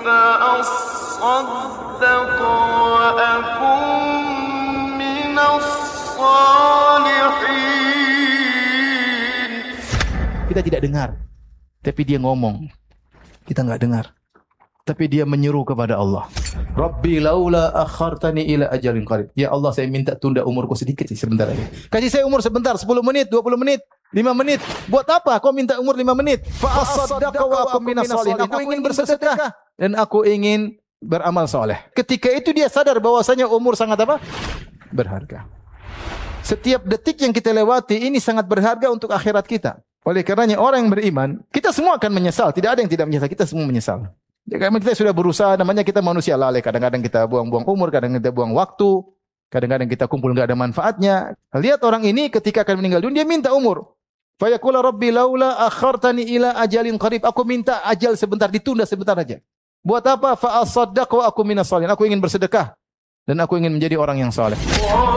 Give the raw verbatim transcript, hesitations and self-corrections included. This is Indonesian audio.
فأصدق وأكن من الصالحين. Kita tidak dengar, tapi dia ngomong. Kita enggak dengar, tapi dia menyeru kepada Allah. Rabbi laula akhartani ila ajalin qarib. Ya Allah, saya minta tunda umurku sedikit sih, sebentar lagi. Kasih saya umur sebentar, sepuluh menit, dua puluh menit, lima menit. Buat apa kau minta umur lima menit? Fa asaddaqa wa akum minas sholihin. Aku ingin bersedekah dan aku ingin beramal soleh. Ketika itu dia sadar bahwasanya umur sangat apa? Berharga. Setiap detik yang kita lewati ini sangat berharga untuk akhirat kita. Oleh karenanya orang yang beriman, kita semua akan menyesal. Tidak ada yang tidak menyesal, kita semua menyesal. Ya, karena kita sudah berusaha, namanya kita manusia lalai. Kadang-kadang kita buang-buang umur, kadang-kadang kita buang waktu, kadang-kadang kita kumpul enggak ada manfaatnya. Lihat orang ini ketika akan meninggal dunia, dia minta umur. Fa yaqulu rabbi laula akhartani ila ajalin qarib. Aku minta ajal sebentar, ditunda sebentar aja. Buat apa? Fa asaddaq wa aku minas sholihin. Aku ingin bersedekah dan aku ingin menjadi orang yang saleh.